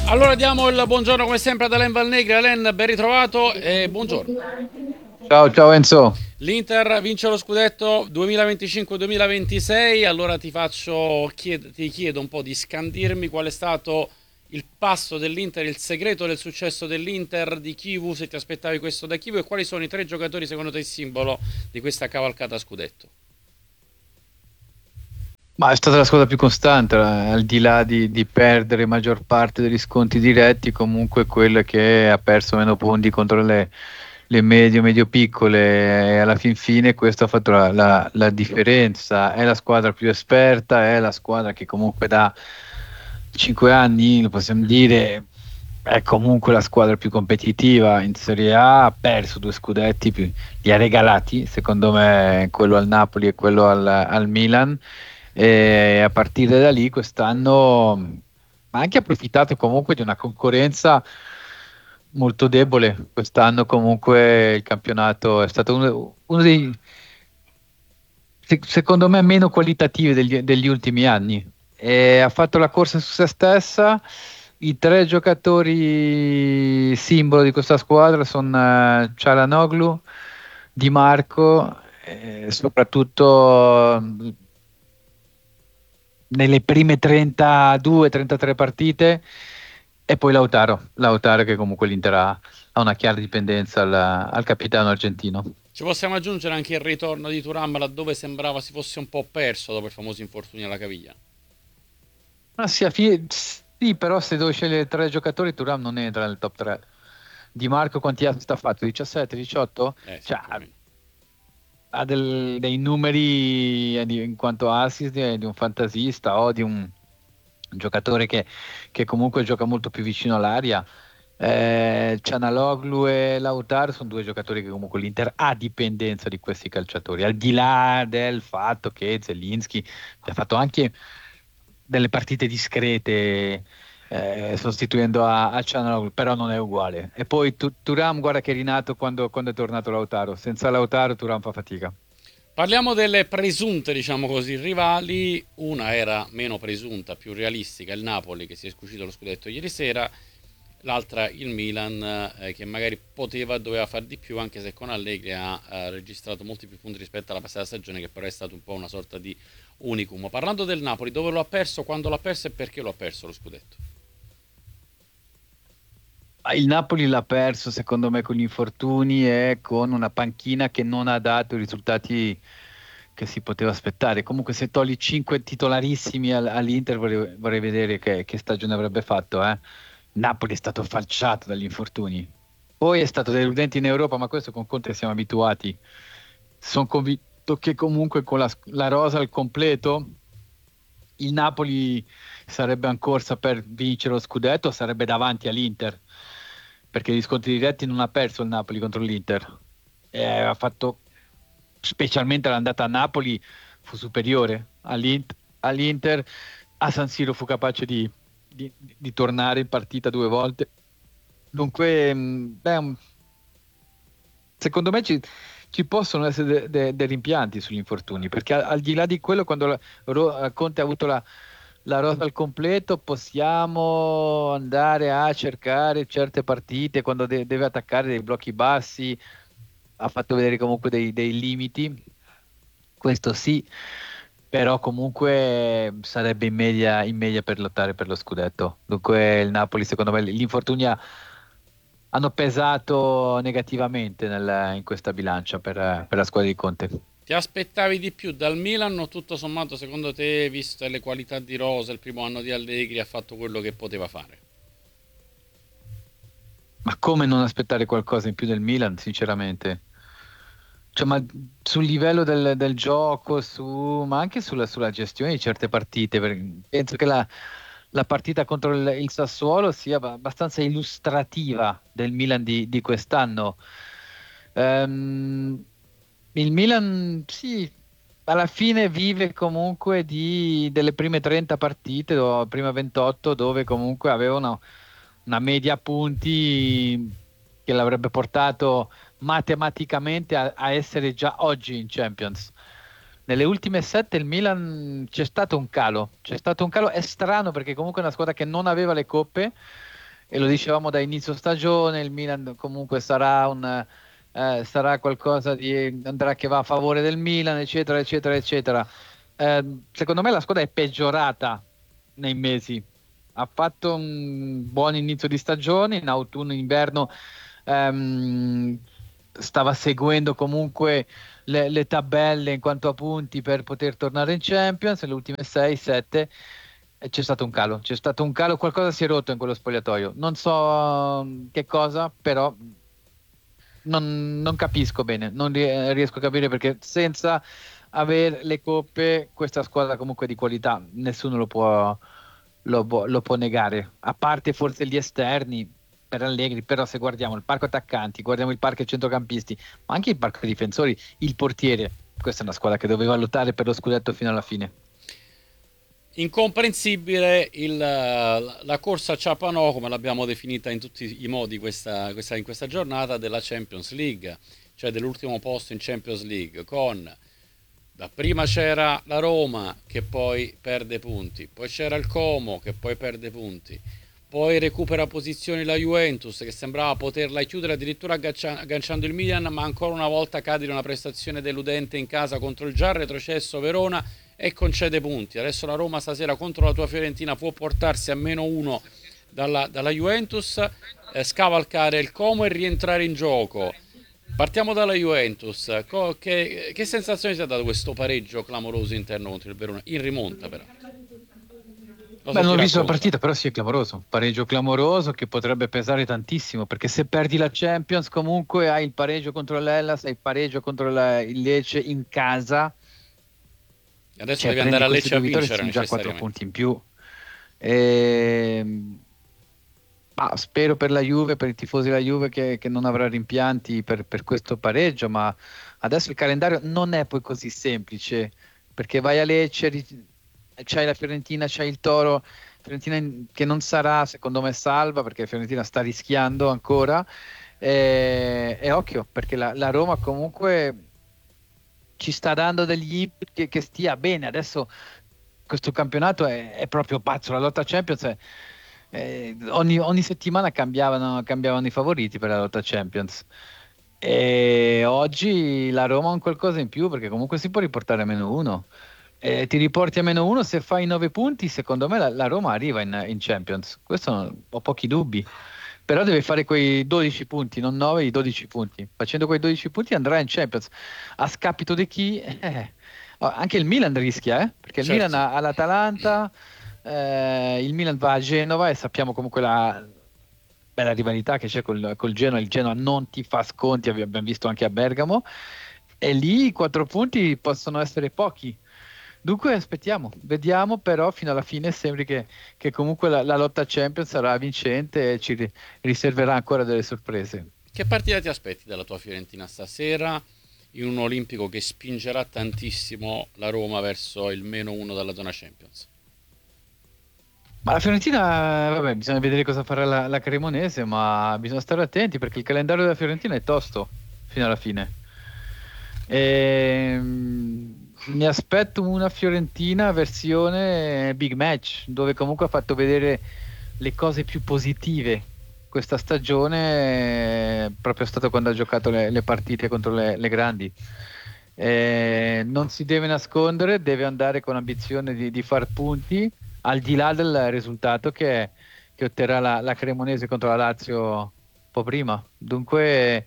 Allora diamo il buongiorno come sempre ad Alain Valnegri. Alain, ben ritrovato e buongiorno. Ciao, ciao Enzo. L'Inter vince lo scudetto 2025-2026, allora ti chiedo un po' di scandirmi qual è stato il passo dell'Inter, il segreto del successo dell'Inter di Chivu, se ti aspettavi questo da Chivu e quali sono i tre giocatori secondo te il simbolo di questa cavalcata a scudetto. Ma è stata la squadra più costante, al di là di perdere maggior parte degli sconti diretti, comunque quella che ha perso meno punti contro le medio-piccole, e alla fin fine questo ha fatto la differenza. È la squadra più esperta, è la squadra che comunque da 5 anni, lo possiamo dire, è comunque la squadra più competitiva in Serie A. Ha perso due scudetti, li ha regalati, secondo me, quello al Napoli e quello al Milan, e a partire da lì quest'anno ha anche approfittato comunque di una concorrenza molto debole. Quest'anno comunque il campionato è stato uno dei, secondo me, meno qualitativi degli ultimi anni. E ha fatto la corsa su se stessa. I tre giocatori simbolo di questa squadra sono Çalhanoğlu, Di Marco, soprattutto nelle prime 32-33 partite, e poi Lautaro che comunque l'Inter ha una chiara dipendenza al capitano argentino. Ci possiamo aggiungere anche il ritorno di Thuram laddove sembrava si fosse un po' perso dopo il famoso infortunio alla caviglia. Ma sì, sì, però se devo scegliere tre giocatori, Thuram non entra nel top 3. Di Marco quanti assist ha fatto? 17, 18? Sì, Cioè, più o meno. ha dei numeri in quanto assist di un fantasista o di un giocatore che comunque gioca molto più vicino all'aria. Çalhanoğlu e Lautaro sono due giocatori che comunque l'Inter ha dipendenza di questi calciatori, al di là del fatto che Zelinski ha fatto anche delle partite discrete, sostituendo a Çalhanoğlu, però non è uguale. E poi Thuram, guarda che è rinato quando è tornato Lautaro. Senza Lautaro Thuram fa fatica. Parliamo delle presunte, diciamo così, rivali. Una era meno presunta, più realistica, il Napoli che si è scucito lo scudetto ieri sera. L'altra il Milan che magari poteva e doveva far di più anche se con Allegri ha registrato molti più punti rispetto alla passata stagione che però è stato un po' una sorta di unicum. Parlando del Napoli, dove lo ha perso, quando l'ha perso e perché lo ha perso lo scudetto? Il Napoli l'ha perso, secondo me, con gli infortuni e con una panchina che non ha dato i risultati che si poteva aspettare. Comunque, se togli cinque titolarissimi all'Inter, vorrei vedere che stagione avrebbe fatto, eh. Napoli è stato falciato dagli infortuni. Poi è stato deludente in Europa, ma questo con Conte siamo abituati. Sono convinto che comunque con la rosa al completo il Napoli sarebbe in corsa per vincere lo scudetto, sarebbe davanti all'Inter, perché gli scontri diretti non ha perso il Napoli contro l'Inter. Ha fatto, specialmente l'andata a Napoli, fu superiore all'Inter. A San Siro fu capace di tornare in partita due volte. Dunque, secondo me ci possono essere dei rimpianti sugli infortuni, perché al di là di quello, quando Conte ha avuto la rosa al completo, possiamo andare a cercare certe partite quando deve attaccare dei blocchi bassi. Ha fatto vedere comunque dei limiti, questo sì, però comunque sarebbe in media per lottare per lo scudetto. Dunque il Napoli, secondo me, gli infortuni hanno pesato negativamente in questa bilancia per la squadra di Conte. Ti aspettavi di più dal Milan o tutto sommato secondo te, viste le qualità di rosa, il primo anno di Allegri, ha fatto quello che poteva fare? Ma come non aspettare qualcosa in più del Milan, sinceramente? Cioè, ma sul livello del gioco, ma anche sulla gestione di certe partite, penso che la partita contro il Sassuolo sia abbastanza illustrativa del Milan di quest'anno. Ehm, il Milan, sì, alla fine vive comunque delle prime 30 partite, o prima 28, dove comunque aveva una media punti che l'avrebbe portato matematicamente a essere già oggi in Champions. Nelle ultime sette il Milan c'è stato un calo, è strano perché comunque è una squadra che non aveva le coppe, e lo dicevamo da inizio stagione, il Milan comunque sarà qualcosa di andrà che va a favore del Milan, eccetera, eccetera, eccetera. Secondo me la squadra è peggiorata nei mesi. Ha fatto un buon inizio di stagione, in autunno e inverno ehm, stava seguendo comunque le tabelle in quanto a punti per poter tornare in Champions, le ultime 6-7 c'è stato un calo, qualcosa si è rotto in quello spogliatoio. Non so che cosa, però non capisco bene, non riesco a capire perché senza avere le coppe, questa squadra comunque di qualità, nessuno lo può negare, a parte forse gli esterni per Allegri, però se guardiamo il parco attaccanti, guardiamo il parco centrocampisti, ma anche il parco difensori, il portiere, questa è una squadra che doveva lottare per lo scudetto fino alla fine. Incomprensibile la corsa a Ciapanò, come l'abbiamo definita in tutti i modi in questa giornata, della Champions League, cioè dell'ultimo posto in Champions League, con dapprima c'era la Roma che poi perde punti, poi c'era il Como che poi perde punti, poi recupera posizioni la Juventus che sembrava poterla chiudere addirittura agganciando il Milan, ma ancora una volta cade in una prestazione deludente in casa contro il già retrocesso Verona e concede punti. Adesso la Roma stasera contro la tua Fiorentina può portarsi a -1 dalla Juventus, scavalcare il Como e rientrare in gioco. Partiamo dalla Juventus. Che sensazione ti ha dato questo pareggio clamoroso interno contro il Verona? In rimonta, però. Beh, Cosa non ti ho visto la racconta? partita, però sì, è clamoroso. Pareggio clamoroso che potrebbe pesare tantissimo, perché se perdi la Champions comunque hai il pareggio contro l'Hellas, hai il pareggio contro il Lecce in casa, Adesso cioè devi andare prendi a queste Lecce a due vittorie vincere sono già 4 punti necessariamente. in più. Ehm, ma spero per la Juve, per i tifosi della Juve che non avrà rimpianti per questo pareggio, ma adesso il calendario non è poi così semplice, perché vai a Lecce, c'hai la Fiorentina, c'hai il Toro, Fiorentina che non sarà secondo me salva, perché Fiorentina sta rischiando ancora, e occhio, perché la Roma comunque ci sta dando degli input che stia bene. Adesso questo campionato è proprio pazzo. La lotta Champions ogni settimana cambiavano i favoriti per la lotta Champions. E oggi la Roma ha un qualcosa in più perché comunque si può riportare a -1. Ti riporti a -1 se fai 9 punti. Secondo me la Roma arriva in Champions. Questo ho pochi dubbi. Però deve fare quei 12 punti, non 9, i 12 punti. Facendo quei 12 punti andrà in Champions. A scapito di chi? Anche il Milan rischia, perché il Milan Certo. ha l'Atalanta, il Milan va a Genova e sappiamo comunque la bella rivalità che c'è col Genoa. Il Genoa non ti fa sconti, abbiamo visto anche a Bergamo, e lì i 4 punti possono essere pochi. Dunque aspettiamo, vediamo, però fino alla fine sembri che comunque la lotta Champions sarà vincente e ci riserverà ancora delle sorprese. Che partita ti aspetti dalla tua Fiorentina stasera in un Olimpico che spingerà tantissimo la Roma verso il -1 dalla zona Champions? Ma la Fiorentina, vabbè, bisogna vedere cosa farà la Cremonese, ma bisogna stare attenti perché il calendario della Fiorentina è tosto fino alla fine. Mi aspetto una Fiorentina versione big match, dove comunque ha fatto vedere le cose più positive questa stagione, proprio stato quando ha giocato le partite contro le grandi. Non si deve nascondere, deve andare con ambizione di far punti, al di là del risultato che otterrà la Cremonese contro la Lazio un po' prima. Dunque,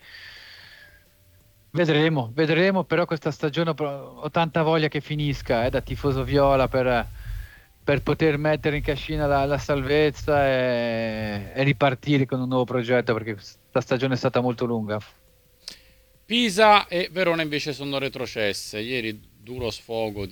vedremo, però questa stagione ho tanta voglia che finisca, da tifoso viola per poter mettere in cascina la salvezza e ripartire con un nuovo progetto, perché questa stagione è stata molto lunga. Pisa e Verona invece sono retrocesse. Ieri duro sfogo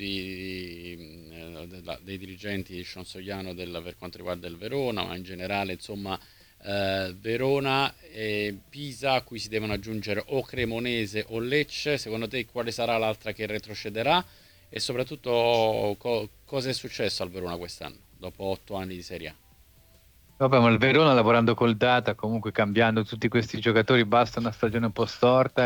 dei dirigenti di Scionsoliano per quanto riguarda il Verona, ma in generale insomma Verona e Pisa a cui si devono aggiungere o Cremonese o Lecce. Secondo te quale sarà l'altra che retrocederà? E soprattutto cosa è successo al Verona quest'anno, dopo 8 anni di Serie A? Vabbè, ma il Verona lavorando col data, comunque cambiando tutti questi giocatori, basta una stagione un po' storta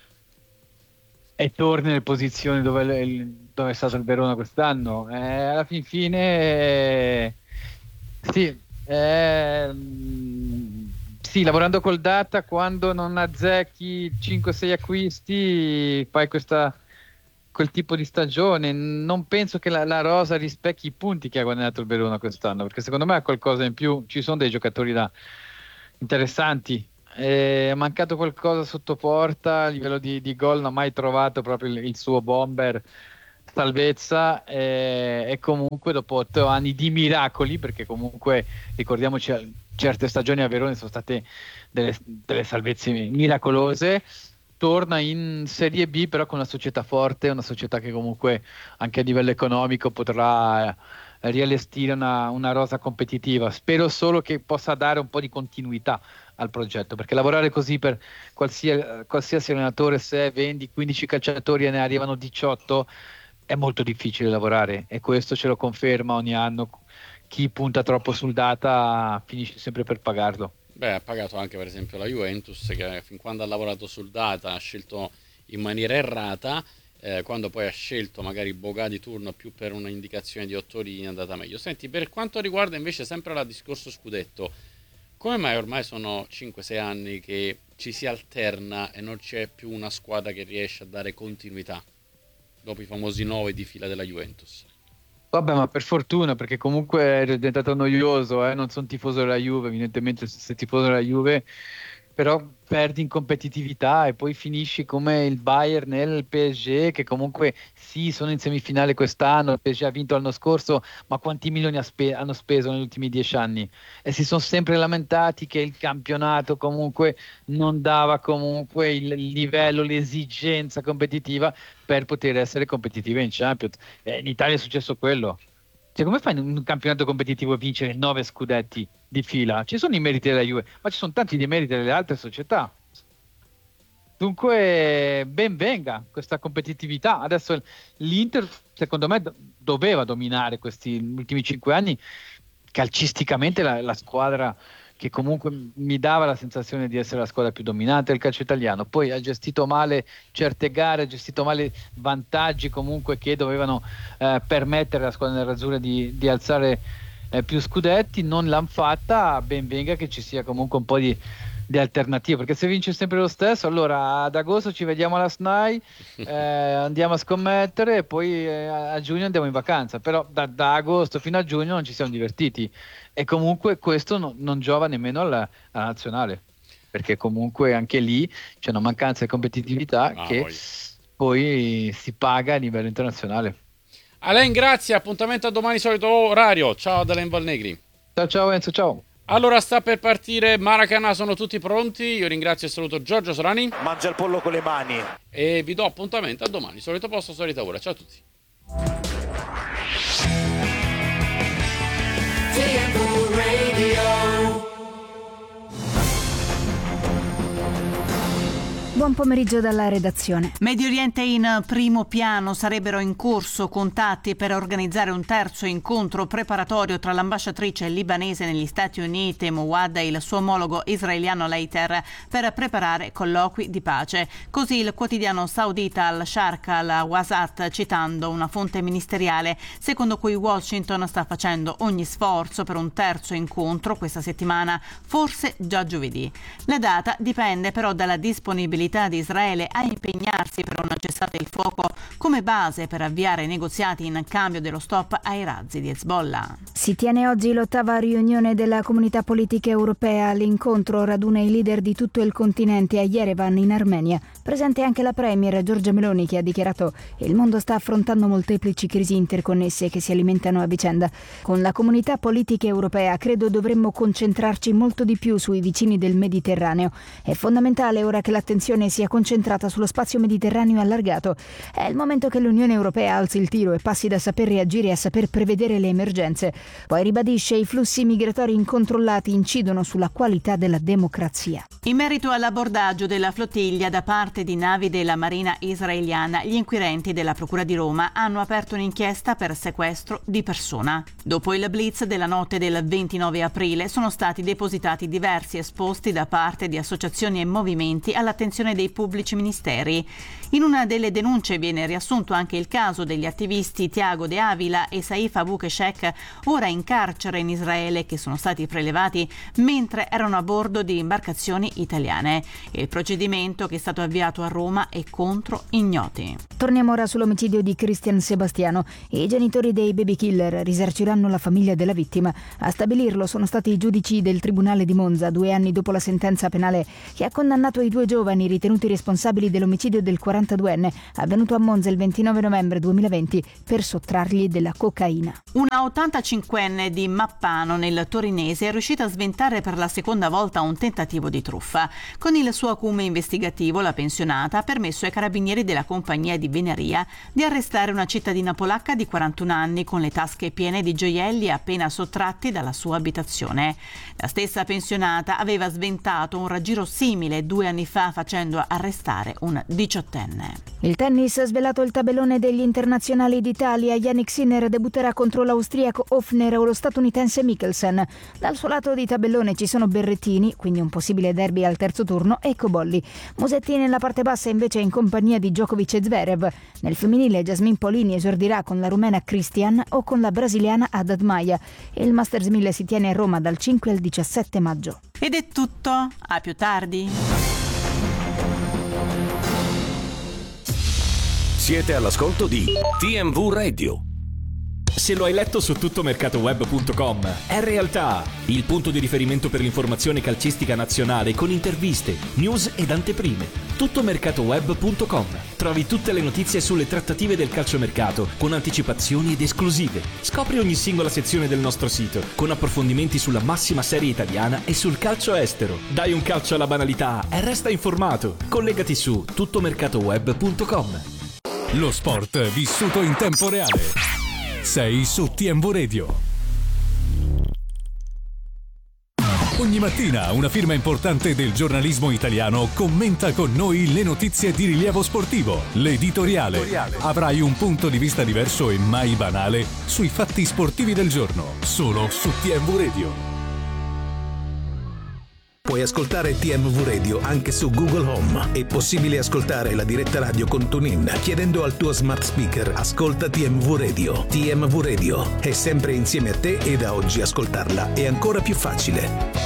e torni nelle posizioni dove è stato il Verona quest'anno. Alla fin fine, sì, sì, lavorando col data, quando non azzecchi 5-6 acquisti, fai quel tipo di stagione. Non penso che la rosa rispecchi i punti che ha guadagnato il Verona quest'anno, perché secondo me ha qualcosa in più. Ci sono dei giocatori interessanti. È mancato qualcosa sotto porta, a livello di gol non ha mai trovato proprio il suo bomber salvezza, e comunque dopo 8 anni di miracoli, perché comunque ricordiamoci certe stagioni a Verona sono state delle salvezze miracolose, torna in Serie B però con una società forte, una società che comunque anche a livello economico potrà riallestire una rosa competitiva. Spero solo che possa dare un po' di continuità al progetto, perché lavorare così per qualsiasi allenatore, se vendi 15 calciatori e ne arrivano 18, è molto difficile lavorare, e questo ce lo conferma ogni anno. Chi punta troppo sul data finisce sempre per pagarlo. Beh, ha pagato anche per esempio la Juventus, che fin quando ha lavorato sul data ha scelto in maniera errata, quando poi ha scelto magari Boga di turno più per un'indicazione di Ottorini è andata meglio. Senti, per quanto riguarda invece sempre il discorso scudetto, come mai ormai sono 5-6 anni che ci si alterna e non c'è più una squadra che riesce a dare continuità dopo i famosi 9 di fila della Juventus? Vabbè, ma per fortuna, perché comunque è diventato noioso, non sono tifoso della Juve, evidentemente se sei tifoso della Juve, però perdi in competitività e poi finisci come il Bayern nel PSG, che comunque sì, sono in semifinale quest'anno, il PSG ha vinto l'anno scorso, ma quanti milioni hanno speso negli ultimi 10 anni? E si sono sempre lamentati che il campionato comunque non dava comunque il livello, l'esigenza competitiva per poter essere competitiva in Champions. In Italia è successo quello. Cioè, come fai in un campionato competitivo a vincere 9 scudetti di fila? Ci sono i meriti della Juve, ma ci sono tanti di meriti delle altre società. Dunque, ben venga questa competitività. Adesso l'Inter, secondo me, doveva dominare questi ultimi 5 anni. Calcisticamente la squadra che comunque mi dava la sensazione di essere la squadra più dominante del calcio italiano. Poi ha gestito male certe gare, ha gestito male vantaggi comunque che dovevano permettere alla squadra nerazzurra di alzare più scudetti. Non l'hanno fatta, ben venga che ci sia comunque un po' di alternative, perché se vince sempre lo stesso, allora ad agosto ci vediamo alla SNAI, andiamo a scommettere e poi a giugno andiamo in vacanza, però da agosto fino a giugno non ci siamo divertiti, e comunque questo non giova nemmeno alla nazionale, perché comunque anche lì c'è una mancanza di competitività che poi si paga a livello internazionale. Alain, grazie, appuntamento a domani solito orario. Ciao da Alain Valnegri. Ciao Enzo, ciao. Allora sta per partire Maracanã, sono tutti pronti. Io ringrazio e saluto Giorgio Sorani. Mangia il pollo con le mani. E vi do appuntamento a domani, solito posto, solita ora. Ciao a tutti. Buon pomeriggio dalla redazione. Medio Oriente in primo piano. Sarebbero in corso contatti per organizzare un terzo incontro preparatorio tra l'ambasciatrice libanese negli Stati Uniti, Mouad, e il suo omologo israeliano Leiter per preparare colloqui di pace. Così il quotidiano saudita Al-Sharq al-Wasat, citando una fonte ministeriale, secondo cui Washington sta facendo ogni sforzo per un terzo incontro questa settimana, forse già giovedì. La data dipende però dalla disponibilità di Israele a impegnarsi per un cessate il fuoco come base per avviare negoziati in cambio dello stop ai razzi di Hezbollah. Si tiene oggi l'8ª riunione della Comunità Politica Europea. L'incontro raduna i leader di tutto il continente a Yerevan in Armenia. Presente anche la premier Giorgia Meloni, che ha dichiarato che il mondo sta affrontando molteplici crisi interconnesse che si alimentano a vicenda. Con la Comunità Politica Europea credo dovremmo concentrarci molto di più sui vicini del Mediterraneo. È fondamentale ora che l'attenzione sia concentrata sullo spazio mediterraneo allargato. È il momento che l'Unione Europea alzi il tiro e passi da saper reagire a saper prevedere le emergenze. Poi ribadisce: i flussi migratori incontrollati incidono sulla qualità della democrazia. In merito all'abbordaggio della flottiglia da parte di navi della Marina israeliana, gli inquirenti della Procura di Roma hanno aperto un'inchiesta per sequestro di persona. Dopo il blitz della notte del 29 aprile sono stati depositati diversi esposti da parte di associazioni e movimenti all'attenzione corruzione dei pubblici ministeri. In una delle denunce viene riassunto anche il caso degli attivisti Tiago De Avila e Saif Abou-Keshek, ora in carcere in Israele, che sono stati prelevati mentre erano a bordo di imbarcazioni italiane. Il procedimento, che è stato avviato a Roma, è contro ignoti. Torniamo ora sull'omicidio di Cristian Sebastiano. I genitori dei baby killer risarciranno la famiglia della vittima. A stabilirlo sono stati i giudici del Tribunale di Monza, 2 anni dopo la sentenza penale che ha condannato i 2 giovani ritenuti responsabili dell'omicidio del 42enne avvenuto a Monza il 29 novembre 2020 per sottrargli della cocaina. Una 85enne di Mappano nel Torinese è riuscita a sventare per la seconda volta un tentativo di truffa. Con il suo acume investigativo, la pensionata ha permesso ai carabinieri della compagnia di Veneria di arrestare una cittadina polacca di 41 anni con le tasche piene di gioielli appena sottratti dalla sua abitazione. La stessa pensionata aveva sventato un raggiro simile 2 anni fa, facendo arrestare un 18enne. Il tennis ha svelato il tabellone degli internazionali d'Italia. Jannik Sinner debutterà contro l'austriaco Hofner o lo statunitense Mickelsen. Dal suo lato di tabellone ci sono Berrettini, quindi un possibile derby al terzo turno, e Cobolli. Musetti nella parte bassa invece in compagnia di Djokovic e Zverev. Nel femminile Jasmine Polini esordirà con la rumena Christian o con la brasiliana Haddad Maia. Il Masters 1000 si tiene a Roma dal 5 al 17 maggio. Ed è tutto, a più tardi. Siete all'ascolto di TMV Radio. Se lo hai letto su tuttomercatoweb.com, è realtà, il punto di riferimento per l'informazione calcistica nazionale con interviste, news ed anteprime. Tuttomercatoweb.com. Trovi tutte le notizie sulle trattative del calciomercato con anticipazioni ed esclusive. Scopri ogni singola sezione del nostro sito con approfondimenti sulla massima serie italiana e sul calcio estero. Dai un calcio alla banalità e resta informato. Collegati su tuttomercatoweb.com. Lo sport vissuto in tempo reale. Sei su TMV Radio. Ogni mattina una firma importante del giornalismo italiano commenta con noi le notizie di rilievo sportivo. L'editoriale. Avrai un punto di vista diverso e mai banale sui fatti sportivi del giorno. Solo su TMV Radio. Puoi ascoltare TMV Radio anche su Google Home. È possibile ascoltare la diretta radio con TuneIn chiedendo al tuo smart speaker "Ascolta TMV Radio". TMV Radio è sempre insieme a te e da oggi ascoltarla è ancora più facile.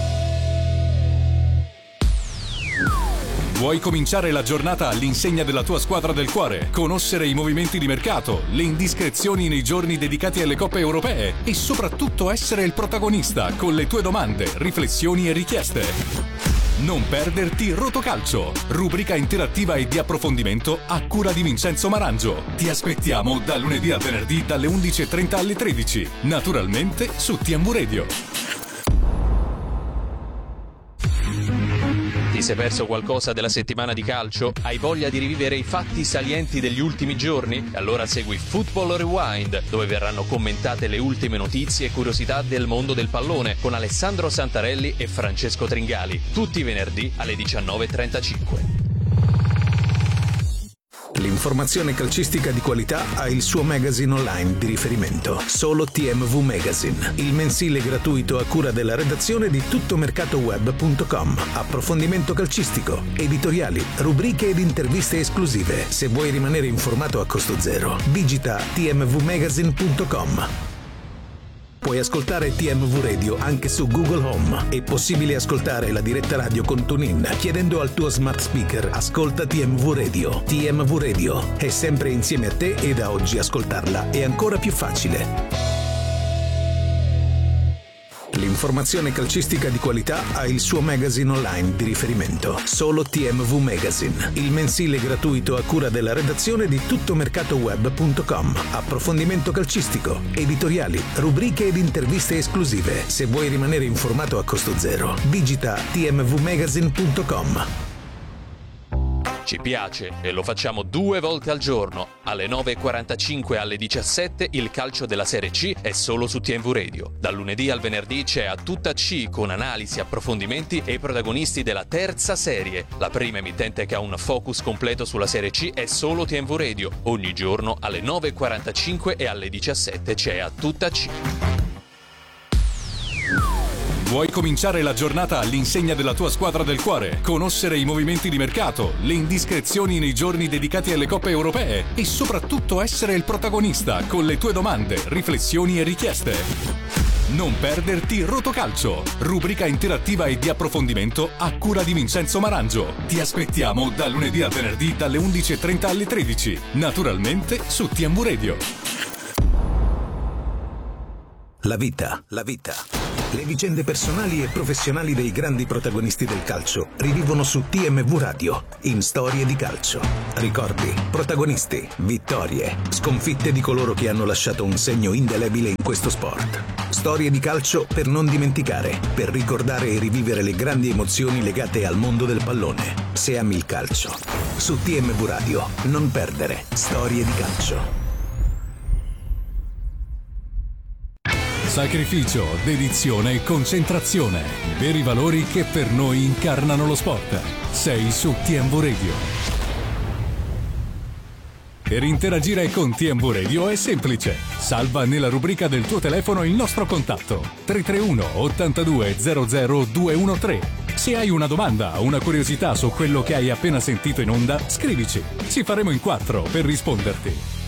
Vuoi cominciare la giornata all'insegna della tua squadra del cuore? Conoscere i movimenti di mercato, le indiscrezioni nei giorni dedicati alle coppe europee e soprattutto essere il protagonista con le tue domande, riflessioni e richieste? Non perderti Rotocalcio, rubrica interattiva e di approfondimento a cura di Vincenzo Marangio. Ti aspettiamo da lunedì a venerdì dalle 11:30 alle 13, naturalmente su TMV Radio. Ti sei perso qualcosa della settimana di calcio? Hai voglia di rivivere i fatti salienti degli ultimi giorni? Allora segui Football Rewind, dove verranno commentate le ultime notizie e curiosità del mondo del pallone con Alessandro Santarelli e Francesco Tringali, tutti i venerdì alle 19:35. L'informazione calcistica di qualità ha il suo magazine online di riferimento. Solo TMV Magazine, il mensile gratuito a cura della redazione di tuttomercatoweb.com. Approfondimento calcistico, editoriali, rubriche ed interviste esclusive. Se vuoi rimanere informato a costo zero, digita tmvmagazine.com. Puoi ascoltare TMV Radio anche su Google Home. È possibile ascoltare la diretta radio con TuneIn chiedendo al tuo smart speaker "Ascolta TMV Radio". TMV Radio è sempre insieme a te e da oggi ascoltarla è ancora più facile. L'informazione calcistica di qualità ha il suo magazine online di riferimento. Solo TMV Magazine, il mensile gratuito a cura della redazione di tuttomercatoweb.com. Approfondimento calcistico, editoriali, rubriche ed interviste esclusive. Se vuoi rimanere informato a costo zero, digita tmvmagazine.com. Ci piace e lo facciamo 2 volte al giorno. Alle 9:45 e alle 17 il calcio della Serie C è solo su TMV Radio. Dal lunedì al venerdì c'è A Tutta C con analisi, approfondimenti e i protagonisti della terza serie. La prima emittente che ha un focus completo sulla Serie C è solo TMV Radio. Ogni giorno alle 9:45 e alle 17 c'è A Tutta C. Vuoi cominciare la giornata all'insegna della tua squadra del cuore? Conoscere i movimenti di mercato, le indiscrezioni nei giorni dedicati alle coppe europee e soprattutto essere il protagonista con le tue domande, riflessioni e richieste? Non perderti Rotocalcio, rubrica interattiva e di approfondimento a cura di Vincenzo Marangio. Ti aspettiamo da lunedì al venerdì dalle 11:30 alle 13, naturalmente su TMV Radio. La vita. Le vicende personali e professionali dei grandi protagonisti del calcio rivivono su TMV Radio, in Storie di Calcio. Ricordi, protagonisti, vittorie, sconfitte di coloro che hanno lasciato un segno indelebile in questo sport. Storie di calcio per non dimenticare, per ricordare e rivivere le grandi emozioni legate al mondo del pallone. Se ami il calcio. Su TMV Radio, non perdere Storie di Calcio. Sacrificio, dedizione e concentrazione. Veri valori che per noi incarnano lo sport. Sei su TMV Radio. Per interagire con TMV Radio è semplice. Salva nella rubrica del tuo telefono il nostro contatto 331 82 00 213. Se hai una domanda o una curiosità su quello che hai appena sentito in onda, scrivici. Ci faremo in 4 per risponderti.